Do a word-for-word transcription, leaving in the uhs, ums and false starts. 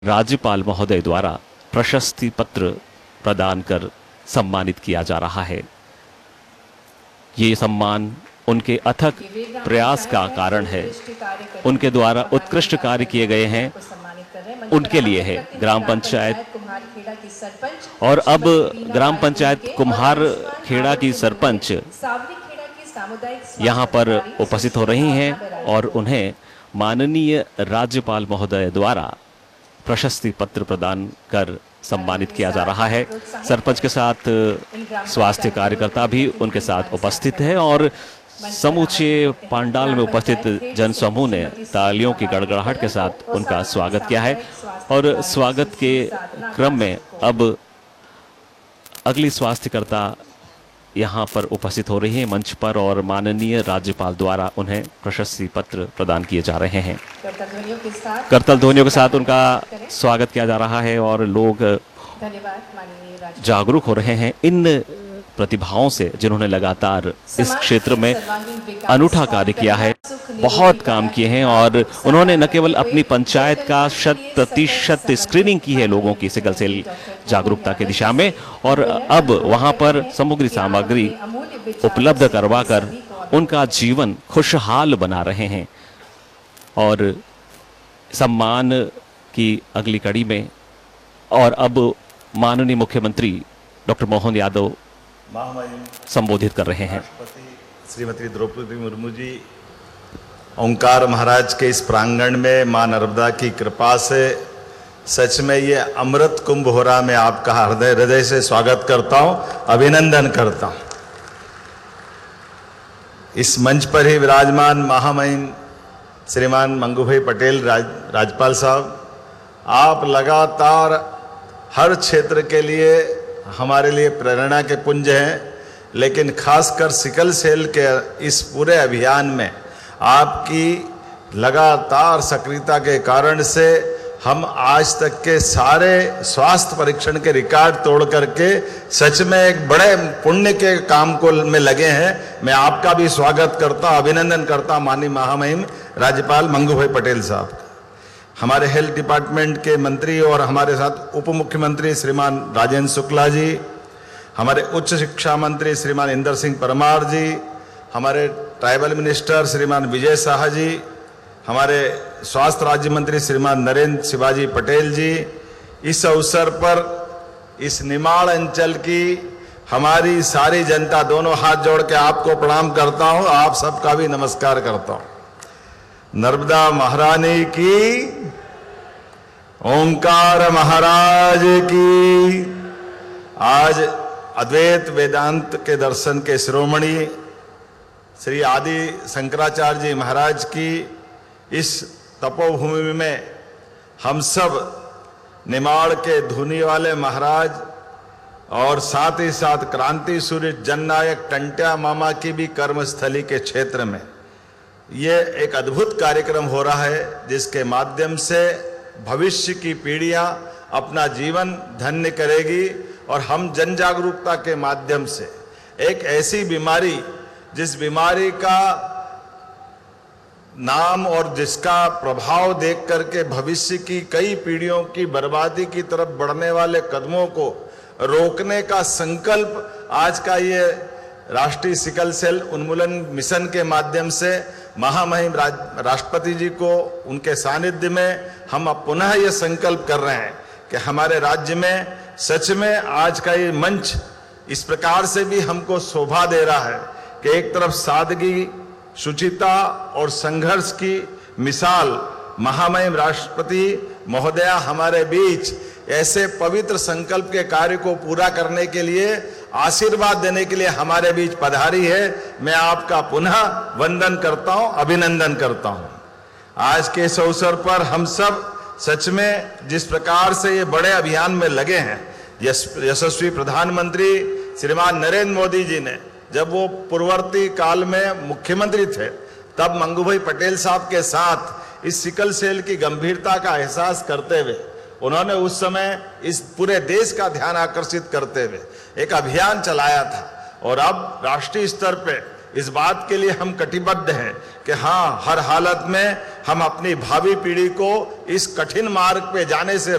राज्यपाल महोदय द्वारा प्रशस्ति पत्र प्रदान कर सम्मानित किया जा रहा है। ये सम्मान उनके अथक प्रयास का कारण है। उनके द्वारा उत्कृष्ट कार्य किए गए हैं, उनके लिए है। ग्राम पंचायत और अब ग्राम पंचायत कुम्हार खेड़ा की सरपंच यहाँ पर उपस्थित हो रही हैं और उन्हें माननीय राज्यपाल महोदय द्वारा प्रशस्ति पत्र प्रदान कर सम्मानित किया जा रहा है। सरपंच के साथ स्वास्थ्य कार्यकर्ता भी उनके साथ उपस्थित है और समूचे पंडाल में उपस्थित जनसमूह ने तालियों की गड़गड़ाहट के साथ उनका स्वागत किया है। और स्वागत के क्रम में अब अगली स्वास्थ्यकर्ता यहाँ पर उपस्थित हो रही है मंच पर और माननीय राज्यपाल द्वारा उन्हें प्रशस्ति पत्र प्रदान किए जा रहे हैं। करतल ध्वनियों के साथ उनका स्वागत किया जा रहा है और लोग जागरूक हो रहे हैं इन प्रतिभाओं से जिन्होंने लगातार इस क्षेत्र में अनूठा कार्य किया है, बहुत काम किए हैं और उन्होंने न केवल अपनी पंचायत का शत प्रतिशत स्क्रीनिंग की है लोगों की सिकल सेल जागरूकता की दिशा में और अब वहां पर सामग्री सामग्री उपलब्ध करवाकर उनका जीवन खुशहाल बना रहे हैं। और सम्मान की अगली कड़ी में और अब माननीय मुख्यमंत्री डॉक्टर मोहन यादव संबोधित कर रहे हैं। श्रीमती द्रौपदी मुर्मू जी ओंकार महाराज के इस प्रांगण में मां नर्मदा की कृपा से सच में ये अमृत कुंभ हो रहा। मैं आपका हृदय हृदय से स्वागत करता हूं, अभिनंदन करता हूं। इस मंच पर ही विराजमान महामहिम श्रीमान मंगूभाई पटेल राज, राज्यपाल साहब, आप लगातार हर क्षेत्र के लिए हमारे लिए प्रेरणा के पुंज हैं, लेकिन खासकर सिकल सेल के इस पूरे अभियान में आपकी लगातार सक्रियता के कारण से हम आज तक के सारे स्वास्थ्य परीक्षण के रिकॉर्ड तोड़ करके सच में एक बड़े पुण्य के काम को में लगे हैं। मैं आपका भी स्वागत करता हूं, अभिनंदन करता हूं माननीय महामहिम राज्यपाल मंगूभाई पटेल साहब। हमारे हेल्थ डिपार्टमेंट के मंत्री और हमारे साथ उप मुख्यमंत्री श्रीमान राजेंद्र शुक्ला जी, हमारे उच्च शिक्षा मंत्री श्रीमान इंदर सिंह परमार जी, हमारे ट्राइबल मिनिस्टर श्रीमान विजय शाह जी, हमारे स्वास्थ्य राज्य मंत्री श्रीमान नरेंद्र शिवाजी पटेल जी, इस अवसर पर इस निमाड़ अंचल की हमारी सारी जनता, दोनों हाथ जोड़ के आपको प्रणाम करता हूं, आप सबका भी नमस्कार करता हूं। नर्मदा महारानी की, ओंकार महाराज की। आज अद्वैत वेदांत के दर्शन के शिरोमणि श्री आदि शंकराचार्य जी महाराज की इस तपोभूमि में हम सब निमाड़ के धुनी वाले महाराज और साथ ही साथ क्रांति सूर्य जननायक टंट्या मामा की भी कर्मस्थली के क्षेत्र में ये एक अद्भुत कार्यक्रम हो रहा है, जिसके माध्यम से भविष्य की पीढ़ियां अपना जीवन धन्य करेगी और हम जन जागरूकता के माध्यम से एक ऐसी बीमारी, जिस बीमारी का नाम और जिसका प्रभाव देख करके भविष्य की कई पीढ़ियों की बर्बादी की तरफ बढ़ने वाले कदमों को रोकने का संकल्प आज का ये राष्ट्रीय सिकल सेल उन्मूलन मिशन के माध्यम से महामहिम राष्ट्रपति जी को उनके सानिध्य में हम अब पुनः ये संकल्प कर रहे हैं कि हमारे राज्य में सच में आज का ये मंच इस प्रकार से भी हमको शोभा दे रहा है कि एक तरफ सादगी, शुचिता और संघर्ष की मिसाल महामहिम राष्ट्रपति महोदया हमारे बीच ऐसे पवित्र संकल्प के कार्य को पूरा करने के लिए, आशीर्वाद देने के लिए हमारे बीच पधारी है। मैं आपका पुनः वंदन करता हूं, अभिनंदन करता हूं। आज के इस अवसर पर हम सब सच में जिस प्रकार से ये बड़े अभियान में लगे हैं, यशस्वी प्रधानमंत्री श्रीमान नरेंद्र मोदी जी ने जब वो पूर्ववर्ती काल में मुख्यमंत्री थे, तब मंगूभाई पटेल साहब के साथ इस सिकल सेल की गंभीरता का एहसास करते हुए उन्होंने उस समय इस पूरे देश का ध्यान आकर्षित करते हुए एक अभियान चलाया था और अब राष्ट्रीय स्तर पे इस बात के लिए हम कटिबद्ध हैं कि हाँ, हर हालत में हम अपनी भावी पीढ़ी को इस कठिन मार्ग पे जाने से